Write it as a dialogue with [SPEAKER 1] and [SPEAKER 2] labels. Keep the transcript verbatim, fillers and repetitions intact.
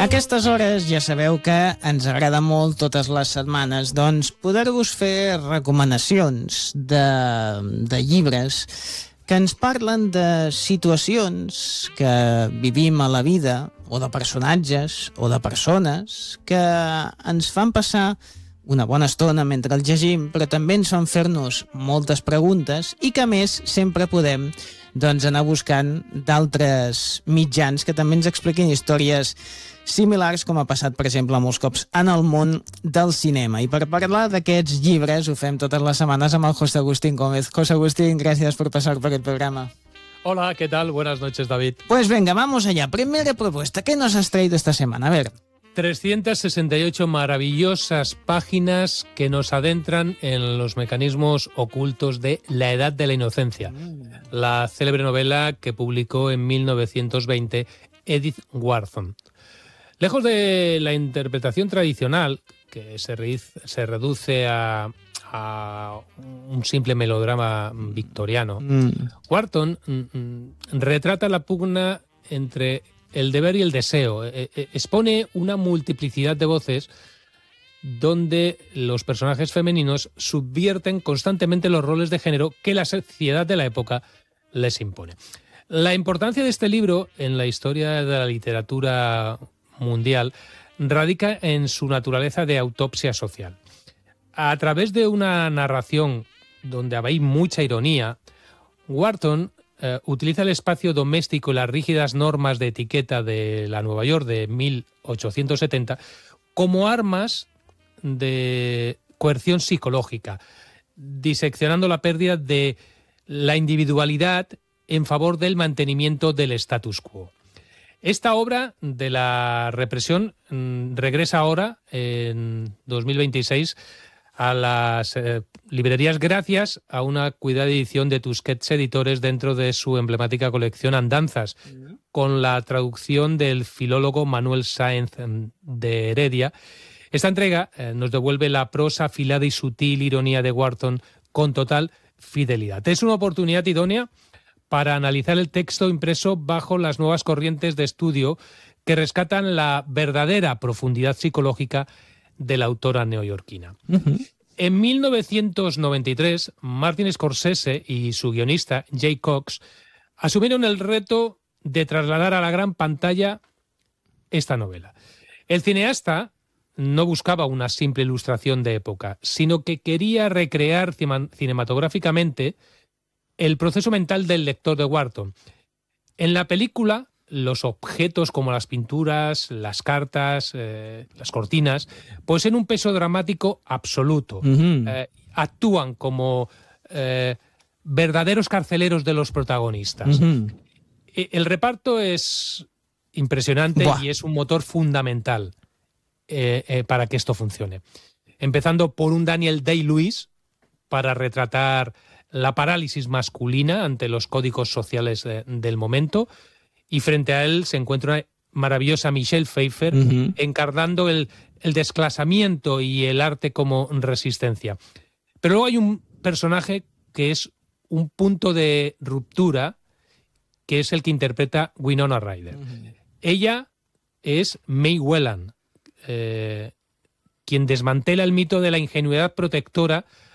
[SPEAKER 1] A aquestes hores ja sabeu que ens agrada molt totes les setmanes doncs poder-vos fer recomanacions de, de llibres que ens parlen de situacions que vivim a la vida o de personatges o de persones que ens fan passar una bona estona mentre el llegim, però també ens fan fer-nos moltes preguntes i que a més sempre podem doncs, anar buscant d'altres mitjans que també ens expliquin històries similars, com ha passat, per exemple, molts cops en el món del cinema. I per parlar d'aquests llibres ho fem totes les setmanes amb el José Agustín Gómez. José Agustín, gracias por pasar por el programa.
[SPEAKER 2] Hola, ¿qué tal? Buenas noches, David.
[SPEAKER 1] Pues venga, vamos allá. Primera propuesta, ¿qué nos has traído esta semana? A ver.
[SPEAKER 2] trescientas sesenta y ocho maravillosas páginas que nos adentran en los mecanismos ocultos de La Edad de la Inocencia, la célebre novela que publicó en mil novecientos veinte Edith Wharton. Lejos de la interpretación tradicional, que se, re- se reduce a, a un simple melodrama victoriano, mm. Wharton mm, retrata la pugna entre el deber y el deseo. Eh, eh, expone una multiplicidad de voces donde los personajes femeninos subvierten constantemente los roles de género que la sociedad de la época les impone. La importancia de este libro en la historia de la literatura mundial radica en su naturaleza de autopsia social. A través de una narración donde hay mucha ironía, Wharton Uh, utiliza el espacio doméstico y las rígidas normas de etiqueta de la Nueva York de mil ochocientos setenta como armas de coerción psicológica, diseccionando la pérdida de la individualidad en favor del mantenimiento del status quo. Esta obra de la represión mmm, regresa ahora, en dos mil veintiséis, a las eh, librerías gracias a una cuidada edición de Tusquets Editores dentro de su emblemática colección Andanzas, uh-huh. con la traducción del filólogo Manuel Sáenz de Heredia. Esta entrega eh, nos devuelve la prosa afilada y sutil ironía de Wharton con total fidelidad. Es una oportunidad idónea para analizar el texto impreso bajo las nuevas corrientes de estudio que rescatan la verdadera profundidad psicológica de la autora neoyorquina. Uh-huh. En mil novecientos noventa y tres, Martin Scorsese y su guionista, Jay Cox, asumieron el reto de trasladar a la gran pantalla esta novela. El cineasta no buscaba una simple ilustración de época, sino que quería recrear cinematográficamente el proceso mental del lector de Wharton. En la película, los objetos como las pinturas, las cartas, eh, las cortinas, poseen un peso dramático absoluto. Uh-huh. Eh, actúan como eh, verdaderos carceleros de los protagonistas. Uh-huh. El reparto es impresionante Buah. y es un motor fundamental eh, eh, para que esto funcione. Empezando por un Daniel Day-Lewis para retratar la parálisis masculina ante los códigos sociales de, del momento. Y frente a él se encuentra una maravillosa Michelle Pfeiffer, uh-huh. encarnando el, el desclasamiento y el arte como resistencia. Pero luego hay un personaje que es un punto de ruptura, que es el que interpreta Winona Ryder. Uh-huh. Ella es May Whelan, eh, quien desmantela el mito de la ingenuidad protectora